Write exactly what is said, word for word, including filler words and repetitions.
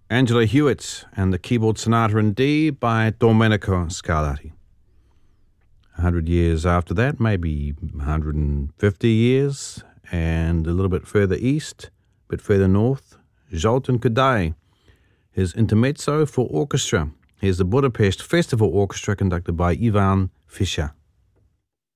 Angela Hewitt and the Keyboard Sonata in D by Domenico Scarlatti. A hundred years after that, maybe one hundred fifty years, and a little bit further east, a bit further north, Zoltan Kodály, his Intermezzo for orchestra. Here's the Budapest Festival Orchestra conducted by Ivan Fischer.